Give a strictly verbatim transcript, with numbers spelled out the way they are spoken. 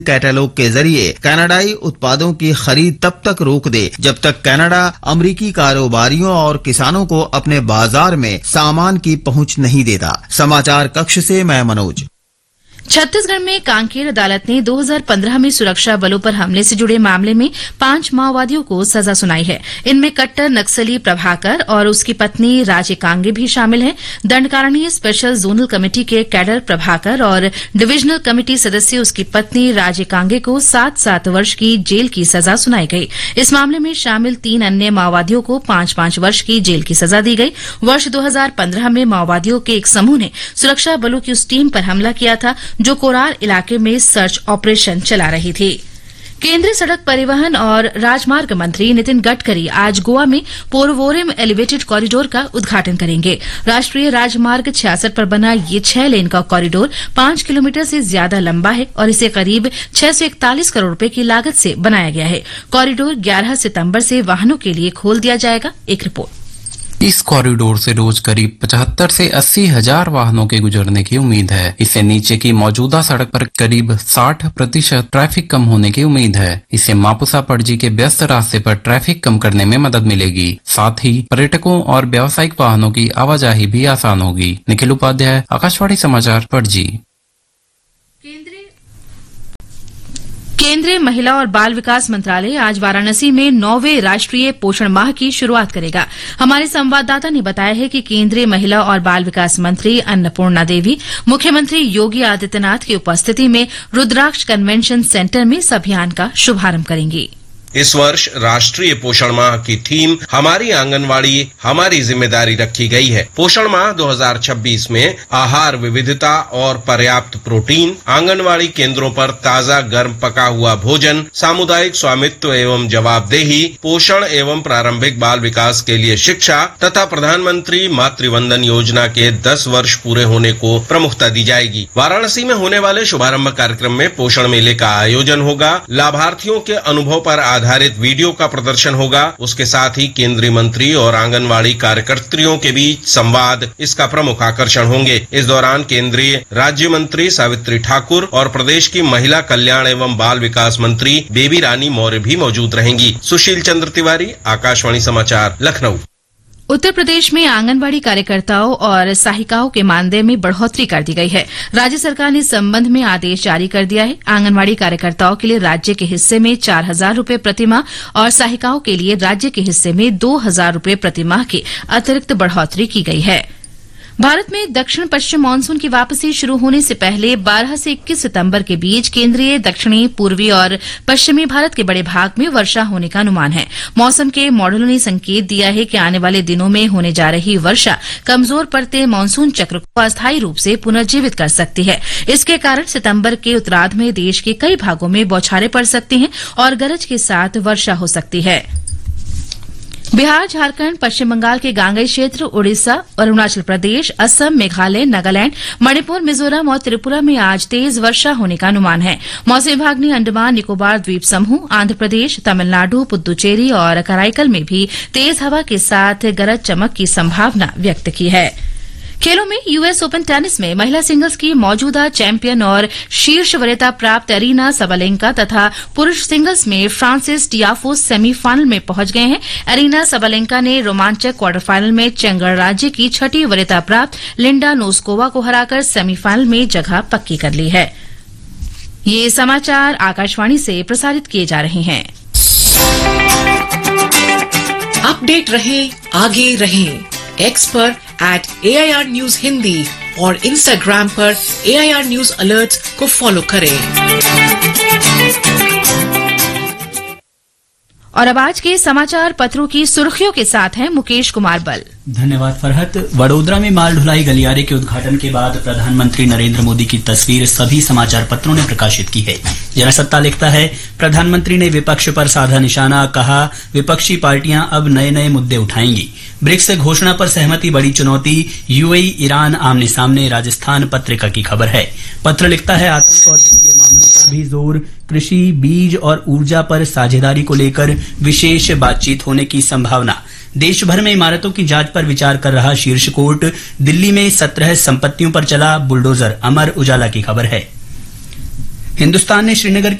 Catalogue के जरिए कनाडाई उत्पादों की खरीद तब तक रोक दे जब तक कनाडा अमरीकी कारोबारियों और किसानों को अपने बाजार में सामान की पहुंच नहीं देता। समाचार कक्ष से मैं मनोज। छत्तीसगढ़ में कांकेर अदालत ने दो हज़ार पंद्रह में सुरक्षा बलों पर हमले से जुड़े मामले में पांच माओवादियों को सजा सुनाई है। इनमें कट्टर नक्सली प्रभाकर और उसकी पत्नी राजे कांगे भी शामिल हैं। दंडकारणीय स्पेशल जोनल कमेटी के कैडर प्रभाकर और डिविजनल कमेटी सदस्य उसकी पत्नी राजे कांगे को सात सात वर्ष की जेल की सजा सुनाई गई। इस मामले में शामिल तीन अन्य माओवादियों को पांच पांच वर्ष की जेल की सजा दी गई। वर्ष दो हज़ार पंद्रह में माओवादियों के एक समूह ने सुरक्षा बलों की उस टीम पर हमला किया था जो कोरार इलाके में सर्च ऑपरेशन चला रही थी। केंद्रीय सड़क परिवहन और राजमार्ग मंत्री नितिन गडकरी आज गोवा में पोरवोरिम एलिवेटेड कॉरिडोर का उद्घाटन करेंगे। राष्ट्रीय राजमार्ग छियासठ पर बना ये छह लेन का कॉरिडोर पांच किलोमीटर से ज्यादा लंबा है और इसे करीब छह सौ इकतालीस करोड़ रुपए की लागत से बनाया गया है। कॉरिडोर ग्यारह सितंबर से वाहनों के लिए खोल दिया जाएगा। एक रिपोर्ट। इस कॉरिडोर से रोज करीब पचहत्तर से अस्सी हजार वाहनों के गुजरने की उम्मीद है। इससे नीचे की मौजूदा सड़क पर करीब साठ प्रतिशत ट्रैफिक कम होने की उम्मीद है। इससे मापुसा पड़जी के व्यस्त रास्ते पर ट्रैफिक कम करने में मदद मिलेगी। साथ ही पर्यटकों और व्यावसायिक वाहनों की आवाजाही भी आसान होगी। निखिल उपाध्याय, आकाशवाणी समाचार, पड़जी। केंद्रीय महिला और बाल विकास मंत्रालय आज वाराणसी में नौवें राष्ट्रीय पोषण माह की शुरुआत करेगा। हमारे संवाददाता ने बताया है कि केंद्रीय महिला और बाल विकास मंत्री अन्नपूर्णा देवी मुख्यमंत्री योगी आदित्यनाथ की उपस्थिति में रुद्राक्ष कन्वेंशन सेंटर में इस अभियान का शुभारंभ करेंगी। इस वर्ष राष्ट्रीय पोषण माह की थीम हमारी आंगनवाड़ी हमारी जिम्मेदारी रखी गई है। पोषण माह दो हज़ार छब्बीस में आहार विविधता और पर्याप्त प्रोटीन, आंगनवाड़ी केंद्रों पर ताजा गर्म पका हुआ भोजन, सामुदायिक स्वामित्व एवं जवाबदेही, पोषण एवं प्रारंभिक बाल विकास के लिए शिक्षा तथा प्रधानमंत्री मातृवंदन योजना के दस वर्ष पूरे होने को प्रमुखता दी जाएगी। वाराणसी में होने वाले शुभारंभ कार्यक्रम में पोषण मेले का आयोजन होगा। लाभार्थियों के अनुभव पर आधारित वीडियो का प्रदर्शन होगा। उसके साथ ही केंद्रीय मंत्री और आंगनवाड़ी कार्यकर्त्रियों के बीच संवाद इसका प्रमुख आकर्षण होंगे। इस दौरान केंद्रीय राज्य मंत्री सावित्री ठाकुर और प्रदेश की महिला कल्याण एवं बाल विकास मंत्री बेबी रानी मौर्य भी मौजूद रहेंगी। सुशील चंद्र तिवारी, आकाशवाणी समाचार, लखनऊ। उत्तर प्रदेश में आंगनबाड़ी कार्यकर्ताओं और सहायिकाओं के मानदेय में बढ़ोतरी कर दी गई है। राज्य सरकार ने इस संबंध में आदेश जारी कर दिया है। आंगनबाड़ी कार्यकर्ताओं के लिए राज्य के हिस्से में चार हजार रूपये प्रतिमाह और सहायिकाओं के लिए राज्य के हिस्से में दो हजार रूपये प्रतिमाह की अतिरिक्त बढ़ोतरी की गई है। भारत में दक्षिण पश्चिम मानसून की वापसी शुरू होने से पहले बारह से इक्कीस सितंबर के बीच केंद्रीय, दक्षिणी, पूर्वी और पश्चिमी भारत के बड़े भाग में वर्षा होने का अनुमान है। मौसम के मॉडलों ने संकेत दिया है कि आने वाले दिनों में होने जा रही वर्षा कमजोर पड़ते मानसून चक्र को अस्थायी रूप से पुनर्जीवित कर सकती है। इसके कारण सितंबर के उत्तरार्ध में देश के कई भागों में बौछारें पड़ सकती हैं और गरज के साथ वर्षा हो सकती है। बिहार, झारखंड, पश्चिम बंगाल के गांगेय क्षेत्र, उड़ीसा, अरुणाचल प्रदेश, असम, मेघालय, नागालैंड, मणिपुर, मिजोरम और त्रिपुरा में आज तेज वर्षा होने का अनुमान है। मौसम विभाग ने अंडमान निकोबार द्वीप समूह, आंध्र प्रदेश, तमिलनाडु, पुद्दुचेरी और कराईकल में भी तेज हवा के साथ गरज चमक की संभावना व्यक्त की है। खेलों में यूएस ओपन टेनिस में महिला सिंगल्स की मौजूदा चैंपियन और शीर्ष वरीयता प्राप्त अरीना सबलेंका तथा पुरुष सिंगल्स में फ्रांसिस टियाफो सेमीफाइनल में पहुंच गए हैं। अरीना सबलेंका ने रोमांचक क्वार्टर फाइनल में चंग राज्य की छठी वरीयता प्राप्त लिंडा नोस्कोवा को हराकर सेमीफाइनल में जगह पक्की कर ली है। ये समाचार आकाशवाणी से प्रसारित किए जा रहे हैं। अपडेट रहे, आगे रहे। एक्स पर eight A I R news Hindi और इंस्टाग्राम पर ए आई आर न्यूज अलर्ट्स को फॉलो करें। और अब आज के समाचार पत्रों की सुर्खियों के साथ हैं मुकेश कुमार बल। धन्यवाद फरहत। वडोदरा में माल ढुलाई गलियारे के उद्घाटन के बाद प्रधानमंत्री नरेंद्र मोदी की तस्वीर सभी समाचार पत्रों ने प्रकाशित की है। जनसत्ता लिखता है, प्रधानमंत्री ने विपक्ष पर साधा निशाना, कहा विपक्षी पार्टियां अब नए नए मुद्दे उठाएंगी। ब्रिक्स घोषणा पर सहमति बड़ी चुनौती, यूएई ईरान आमने सामने, राजस्थान पत्रिका की खबर है। पत्र लिखता है, आतंक और वित्तीय मामलों पर भी जोर, कृषि, बीज और ऊर्जा पर साझेदारी को लेकर विशेष बातचीत होने की संभावना। देश भर में इमारतों की जांच पर विचार कर रहा शीर्ष कोर्ट, दिल्ली में सत्रह संपत्तियों पर चला बुलडोजर, अमर उजाला की खबर है। हिंदुस्तान ने श्रीनगर